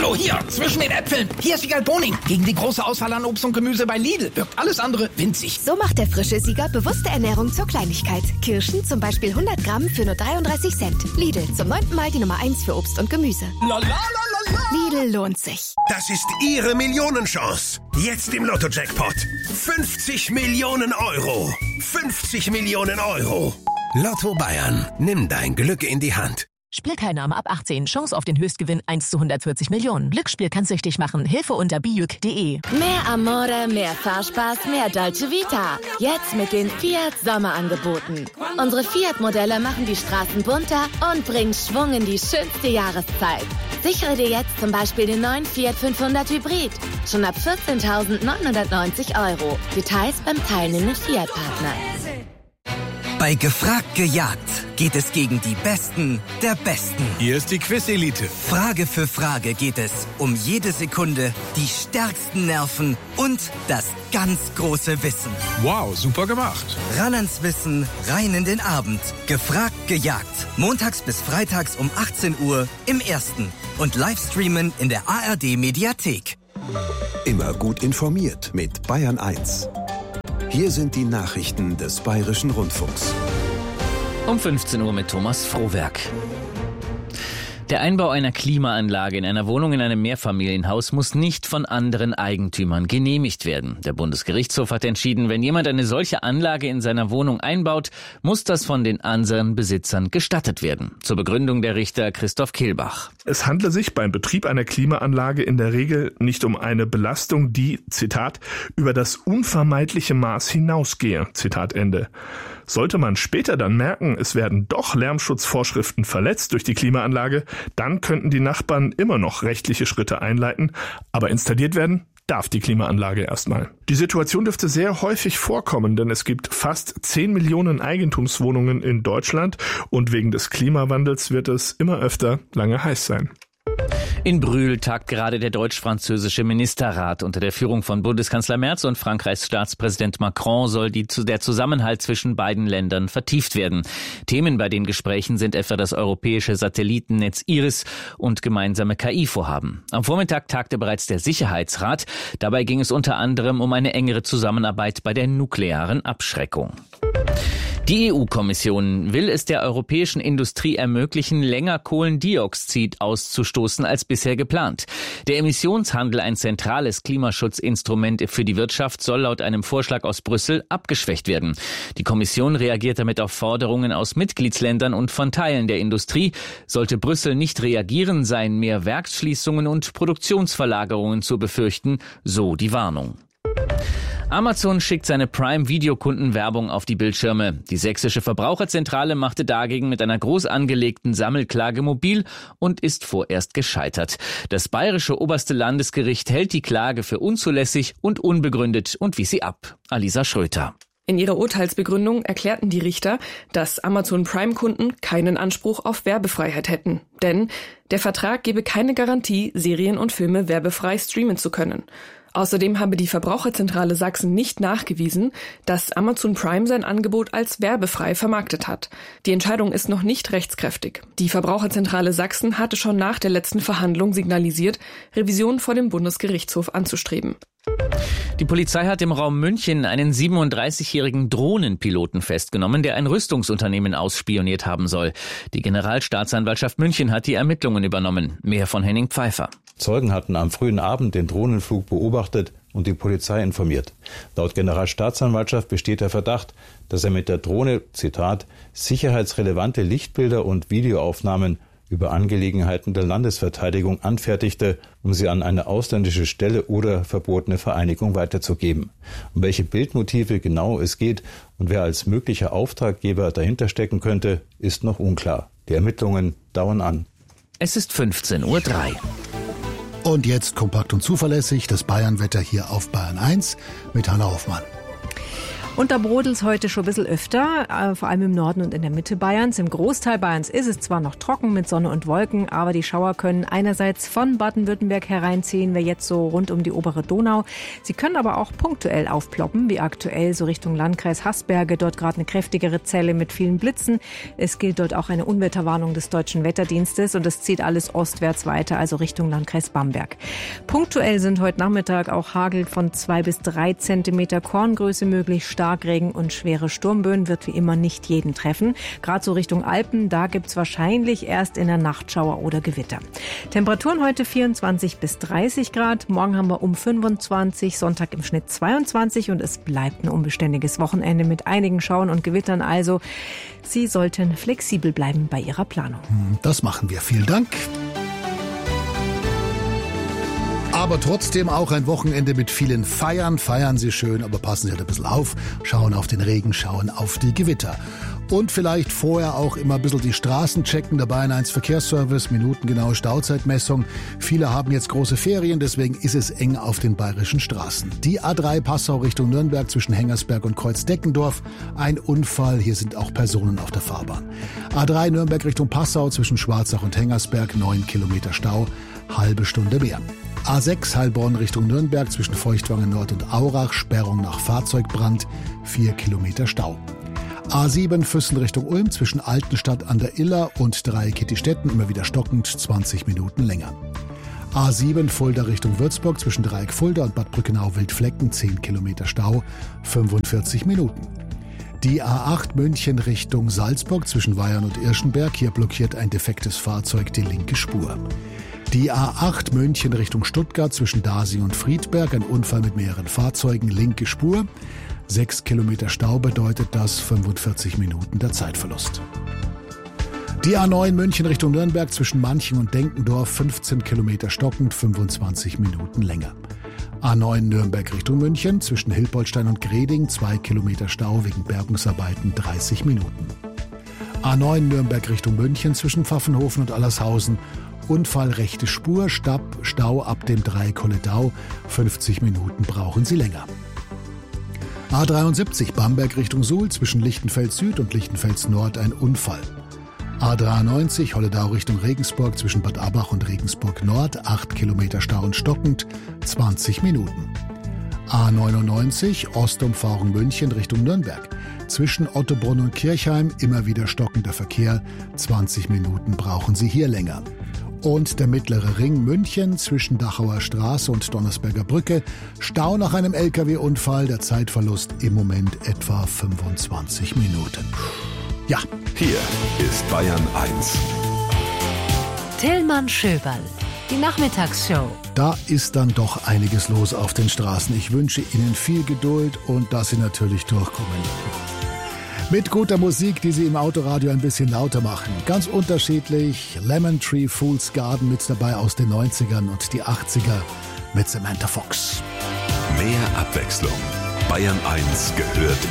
Hallo, hier, zwischen den Äpfeln. Hier ist Siegal Boning. Gegen die große Auswahl an Obst und Gemüse bei Lidl wirkt alles andere winzig. So macht der frische Sieger bewusste Ernährung zur Kleinigkeit. Kirschen zum Beispiel 100 Gramm für nur 33 Cent. Lidl, zum 9. Mal die Nummer 1 für Obst und Gemüse. Lidl lohnt sich. Das ist Ihre Millionenchance. Jetzt im Lotto-Jackpot. 50 Millionen Euro. 50 Millionen Euro. Lotto Bayern. Nimm dein Glück in die Hand. Spielteilnahme ab 18. Chance auf den Höchstgewinn 1 zu 140 Millionen. Glücksspiel kann süchtig machen. Hilfe unter bijuk.de. Mehr Amore, mehr Fahrspaß, mehr Dolce Vita. Jetzt mit den Fiat Sommerangeboten. Unsere Fiat-Modelle machen die Straßen bunter und bringen Schwung in die schönste Jahreszeit. Sichere dir jetzt zum Beispiel den neuen Fiat 500 Hybrid. Schon ab 14.990 €. Details beim teilnehmenden Fiat-Partner. Bei Gefragt gejagt geht es gegen die Besten der Besten. Hier ist die Quiz-Elite. Frage für Frage geht es um jede Sekunde, die stärksten Nerven und das ganz große Wissen. Wow, super gemacht. Ran ans Wissen, rein in den Abend. Gefragt gejagt. Montags bis freitags um 18 Uhr im Ersten. Und Livestreamen in der ARD-Mediathek. Immer gut informiert mit Bayern 1. Hier sind die Nachrichten des Bayerischen Rundfunks. Um 15 Uhr mit Thomas Frohwerk. Der Einbau einer Klimaanlage in einer Wohnung in einem Mehrfamilienhaus muss nicht von anderen Eigentümern genehmigt werden. Der Bundesgerichtshof hat entschieden, wenn jemand eine solche Anlage in seiner Wohnung einbaut, muss das von den anderen Besitzern gestattet werden. Zur Begründung der Richter Christoph Kehlbach. Es handle sich beim Betrieb einer Klimaanlage in der Regel nicht um eine Belastung, die, Zitat, über das unvermeidliche Maß hinausgehe, Zitat Ende. Sollte man später dann merken, es werden doch Lärmschutzvorschriften verletzt durch die Klimaanlage, dann könnten die Nachbarn immer noch rechtliche Schritte einleiten, aber installiert werden darf die Klimaanlage erstmal. Die Situation dürfte sehr häufig vorkommen, denn es gibt fast 10 Millionen Eigentumswohnungen in Deutschland und wegen des Klimawandels wird es immer öfter lange heiß sein. In Brühl tagt gerade der deutsch-französische Ministerrat. Unter der Führung von Bundeskanzler Merz und Frankreichs Staatspräsident Macron soll der Zusammenhalt zwischen beiden Ländern vertieft werden. Themen bei den Gesprächen sind etwa das europäische Satellitennetz IRIS und gemeinsame KI-Vorhaben. Am Vormittag tagte bereits der Sicherheitsrat. Dabei ging es unter anderem um eine engere Zusammenarbeit bei der nuklearen Abschreckung. Die EU-Kommission will es der europäischen Industrie ermöglichen, länger Kohlendioxid auszustoßen als bisher geplant. Der Emissionshandel, ein zentrales Klimaschutzinstrument für die Wirtschaft, soll laut einem Vorschlag aus Brüssel abgeschwächt werden. Die Kommission reagiert damit auf Forderungen aus Mitgliedsländern und von Teilen der Industrie. Sollte Brüssel nicht reagieren, seien mehr Werksschließungen und Produktionsverlagerungen zu befürchten, so die Warnung. Amazon schickt seine Prime-Videokunden Werbung auf die Bildschirme. Die sächsische Verbraucherzentrale machte dagegen mit einer groß angelegten Sammelklage mobil und ist vorerst gescheitert. Das bayerische oberste Landesgericht hält die Klage für unzulässig und unbegründet und wies sie ab. Alisa Schröter. In ihrer Urteilsbegründung erklärten die Richter, dass Amazon Prime-Kunden keinen Anspruch auf Werbefreiheit hätten. Denn der Vertrag gebe keine Garantie, Serien und Filme werbefrei streamen zu können. Außerdem habe die Verbraucherzentrale Sachsen nicht nachgewiesen, dass Amazon Prime sein Angebot als werbefrei vermarktet hat. Die Entscheidung ist noch nicht rechtskräftig. Die Verbraucherzentrale Sachsen hatte schon nach der letzten Verhandlung signalisiert, Revision vor dem Bundesgerichtshof anzustreben. Die Polizei hat im Raum München einen 37-jährigen Drohnenpiloten festgenommen, der ein Rüstungsunternehmen ausspioniert haben soll. Die Generalstaatsanwaltschaft München hat die Ermittlungen übernommen. Mehr von Henning Pfeiffer. Zeugen hatten am frühen Abend den Drohnenflug beobachtet und die Polizei informiert. Laut Generalstaatsanwaltschaft besteht der Verdacht, dass er mit der Drohne, Zitat, sicherheitsrelevante Lichtbilder und Videoaufnahmen über Angelegenheiten der Landesverteidigung anfertigte, um sie an eine ausländische Stelle oder verbotene Vereinigung weiterzugeben. Um welche Bildmotive genau es geht und wer als möglicher Auftraggeber dahinter stecken könnte, ist noch unklar. Die Ermittlungen dauern an. Es ist 15:03 Uhr. Und jetzt kompakt und zuverlässig das Bayernwetter hier auf Bayern 1 mit Hanna Hoffmann. Und da brodelt es heute schon ein bisschen öfter, vor allem im Norden und in der Mitte Bayerns. Im Großteil Bayerns ist es zwar noch trocken mit Sonne und Wolken, aber die Schauer können einerseits von Baden-Württemberg hereinziehen, wir jetzt so rund um die obere Donau. Sie können aber auch punktuell aufploppen, wie aktuell so Richtung Landkreis Haßberge. Dort gerade eine kräftigere Zelle mit vielen Blitzen. Es gilt dort auch eine Unwetterwarnung des Deutschen Wetterdienstes und es zieht alles ostwärts weiter, also Richtung Landkreis Bamberg. Punktuell sind heute Nachmittag auch Hagel von 2 bis 3 Zentimeter Korngröße möglich. Starkregen und schwere Sturmböen wird wie immer nicht jeden treffen. Gerade so Richtung Alpen, da gibt's wahrscheinlich erst in der Nacht Schauer oder Gewitter. Temperaturen heute 24 bis 30 Grad. Morgen haben wir um 25, Sonntag im Schnitt 22 und es bleibt ein unbeständiges Wochenende mit einigen Schauern und Gewittern. Also Sie sollten flexibel bleiben bei Ihrer Planung. Das machen wir. Vielen Dank. Aber trotzdem auch ein Wochenende mit vielen Feiern. Feiern Sie schön, aber passen Sie halt ein bisschen auf. Schauen auf den Regen, schauen auf die Gewitter. Und vielleicht vorher auch immer ein bisschen die Straßen checken. Der Bayern 1 Verkehrsservice, minutengenaue Stauzeitmessung. Viele haben jetzt große Ferien, deswegen ist es eng auf den bayerischen Straßen. Die A3 Passau Richtung Nürnberg zwischen Hengersberg und Kreuzdeckendorf. Ein Unfall, hier sind auch Personen auf der Fahrbahn. A3 Nürnberg Richtung Passau zwischen Schwarzach und Hengersberg, 9 Kilometer Stau, halbe Stunde mehr. A6 Heilbronn Richtung Nürnberg zwischen Feuchtwangen Nord und Aurach, Sperrung nach Fahrzeugbrand, 4 Kilometer Stau. A7 Füssen Richtung Ulm zwischen Altenstadt an der Iller und Dreieck-Kittistetten, immer wieder stockend, 20 Minuten länger. A7 Fulda Richtung Würzburg zwischen Dreieck Fulda und Bad Brückenau-Wildflecken, 10 Kilometer Stau, 45 Minuten. Die A8 München Richtung Salzburg zwischen Weyern und Irschenberg, hier blockiert ein defektes Fahrzeug die linke Spur. Die A8 München Richtung Stuttgart zwischen Dasing und Friedberg, ein Unfall mit mehreren Fahrzeugen, linke Spur. 6 Kilometer Stau bedeutet das, 45 Minuten der Zeitverlust. Die A9 München Richtung Nürnberg zwischen Manching und Denkendorf, 15 Kilometer stockend, 25 Minuten länger. A9 Nürnberg Richtung München zwischen Hilpoltstein und Greding, 2 Kilometer Stau wegen Bergungsarbeiten, 30 Minuten. A9 Nürnberg Richtung München zwischen Pfaffenhofen und Allershausen, Unfall rechte Spur, Stau ab dem Dreieck Holledau, 50 Minuten brauchen Sie länger. A73 Bamberg Richtung Suhl zwischen Lichtenfels Süd und Lichtenfels Nord ein Unfall. A93 Holledau Richtung Regensburg zwischen Bad Abbach und Regensburg Nord, 8 Kilometer Stau und stockend, 20 Minuten. A99 Ostumfahrung München Richtung Nürnberg. Zwischen Ottobrunn und Kirchheim immer wieder stockender Verkehr, 20 Minuten brauchen Sie hier länger. Und der mittlere Ring München zwischen Dachauer Straße und Donnersberger Brücke. Stau nach einem LKW-Unfall, der Zeitverlust im Moment etwa 25 Minuten. Ja. Hier ist Bayern 1. Tillmann Schöberl, die Nachmittagsshow. Da ist dann doch einiges los auf den Straßen. Ich wünsche Ihnen viel Geduld und dass Sie natürlich durchkommen. Mit guter Musik, die Sie im Autoradio ein bisschen lauter machen. Ganz unterschiedlich. Lemon Tree Fool's Garden mit dabei aus den 90ern und die 80er mit Samantha Fox. Mehr Abwechslung. Bayern 1 gehört